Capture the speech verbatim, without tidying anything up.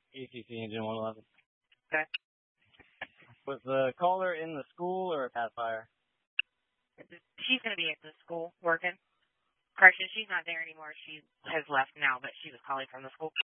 E C C Engine one eleven. Okay. Was the caller in the school or a pacifier? She's going to be at the school working. Correction, she's not there anymore. She has left now, but she was calling from the school.